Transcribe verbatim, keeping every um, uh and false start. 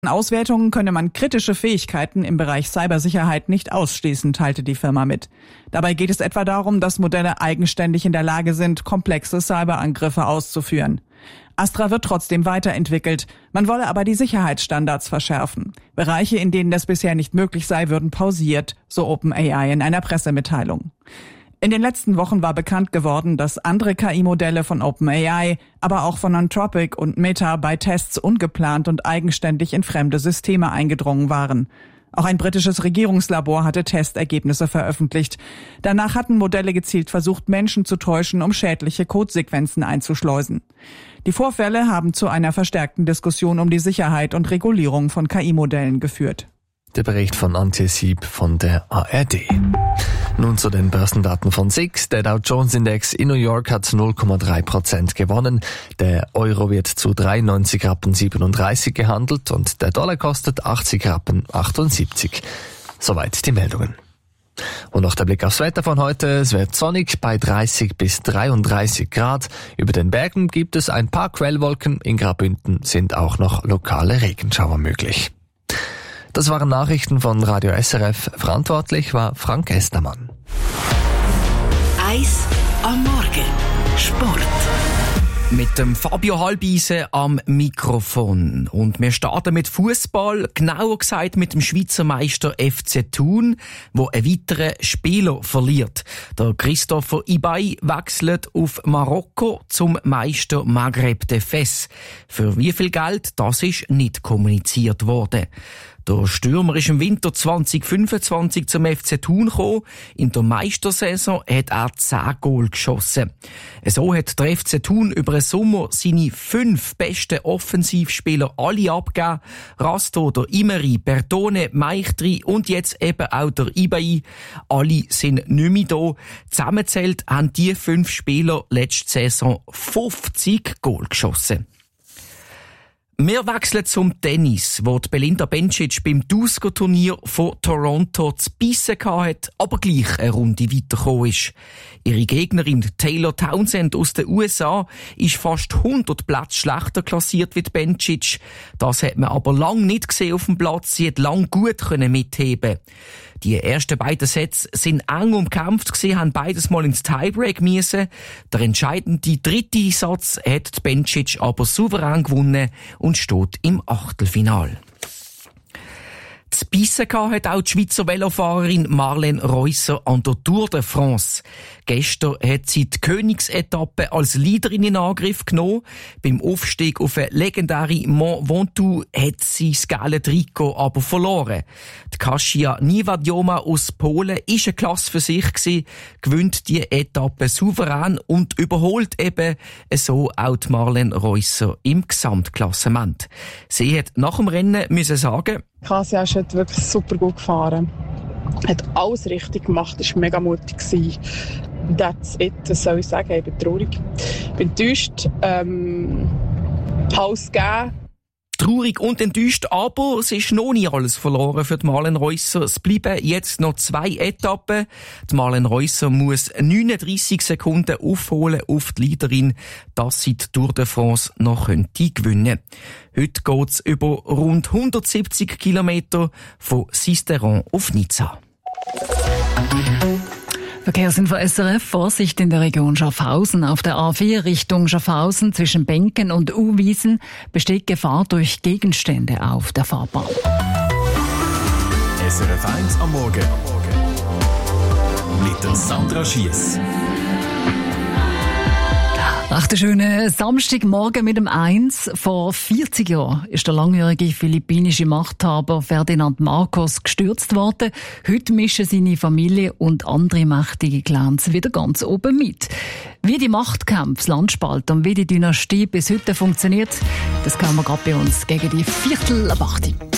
Auswertungen könne man kritische Fähigkeiten im Bereich Cybersicherheit nicht ausschließen, teilte die Firma mit. Dabei geht es etwa darum, dass Modelle eigenständig in der Lage sind, komplexe Cyberangriffe auszuführen. Astra wird trotzdem weiterentwickelt. Man wolle aber die Sicherheitsstandards verschärfen. Bereiche, in denen das bisher nicht möglich sei, würden pausiert, so OpenAI in einer Pressemitteilung. In den letzten Wochen war bekannt geworden, dass andere K I-Modelle von OpenAI, aber auch von Anthropic und Meta bei Tests ungeplant und eigenständig in fremde Systeme eingedrungen waren. Auch ein britisches Regierungslabor hatte Testergebnisse veröffentlicht. Danach hatten Modelle gezielt versucht, Menschen zu täuschen, um schädliche Codesequenzen einzuschleusen. Die Vorfälle haben zu einer verstärkten Diskussion um die Sicherheit und Regulierung von K I-Modellen geführt. Der Bericht von Antje Sieb von der A R D. Nun zu den Börsendaten von S I X. Der Dow Jones Index in New York hat null Komma drei Prozent gewonnen. Der Euro wird zu dreiundneunzig Rappen siebenunddreißig gehandelt und der Dollar kostet achtzig Rappen achtundsiebzig. Soweit die Meldungen. Und noch der Blick aufs Wetter von heute. Es wird sonnig bei dreißig bis dreiunddreißig Grad. Über den Bergen gibt es ein paar Quellwolken. In Graubünden sind auch noch lokale Regenschauer möglich. Das waren Nachrichten von Radio S R F. Verantwortlich war Frank Estermann. Eis am Morgen. Sport. Mit dem Fabio Halbeisen am Mikrofon. Und wir starten mit Fußball, genauer gesagt mit dem Schweizer Meister F C Thun, wo einen weiteren Spieler verliert. Der Christopher Ibay wechselt auf Marokko zum Meister Maghreb de Fes. Für wie viel Geld, das ist nicht kommuniziert worden. Der Stürmer ist im Winter zwanzig fünfundzwanzig zum F C Thun gekommen. In der Meistersaison hat er zehn Goal geschossen. So hat der F C Thun über den Sommer seine fünf besten Offensivspieler alle abgegeben. Rasto, der Imeri, Bertone, Meichtri und jetzt eben auch der Ibay. Alle sind nicht mehr da. Zusammengezählt haben die fünf Spieler letzte Saison fünfzig Goal geschossen. Wir wechseln zum Tennis, wo die Belinda Bencic beim Dusko-Turnier von Toronto zu bissen hatte, aber gleich eine Runde weitergekommen ist. Ihre Gegnerin Taylor Townsend aus den U S A ist fast hundert Plätze schlechter klassiert wie die Bencic. Das hat man aber lang nicht gesehen auf dem Platz. Sie hat lang gut können mitheben. Die ersten beiden Sets sind eng umkämpft gewesen, haben beides mal ins Tiebreak müssen. Der entscheidende dritte Satz hat die Bencic aber souverän gewonnen und steht im Achtelfinal. Zu bissen hat auch die Schweizer Velofahrerin Marlene Reusser an der Tour de France. Gestern hat sie die Königsetappe als Leaderin in Angriff genommen. Beim Aufstieg auf den legendären Mont Ventoux hat sie das gelbe Trikot aber verloren. Die Kasia Niewadioma aus Polen ist eine Klasse für sich gewesen, gewinnt die Etappe souverän und überholt eben so auch die Marlene Reusser im Gesamtklassement. Sie hat nach dem Rennen müssen sagen, Kasia ist heute wirklich super gut gefahren. Hat alles richtig gemacht, war mega mutig. That's it, das soll ich sagen. Ich bin traurig. Ich bin enttäuscht. Ähm, Haus gegeben. Traurig und enttäuscht, aber es ist noch nicht alles verloren für die Marlene Reusser. Es bleiben jetzt noch zwei Etappen. Die Marlene Reusser muss neununddreissig Sekunden aufholen auf die Leaderin, dass sie die Tour de France noch könnte gewinnen. Heute geht's über rund hundertsiebzig Kilometer von Sisteron auf Nizza. Verkehrsinfo S R F, Vorsicht in der Region Schaffhausen. Auf der A vier Richtung Schaffhausen zwischen Benken und Uwiesen besteht Gefahr durch Gegenstände auf der Fahrbahn. S R F eins am Morgen mit der Sandra Schiess. Recht schönen Samstagmorgen mit dem eins. Vor vierzig Jahren ist der langjährige philippinische Machthaber Ferdinand Marcos gestürzt worden. Heute mischen seine Familie und andere mächtige Clans wieder ganz oben mit. Wie die Machtkämpfe, das Landspalt und wie die Dynastie bis heute funktioniert, das kann man gerade bei uns gegen die Viertel ab acht.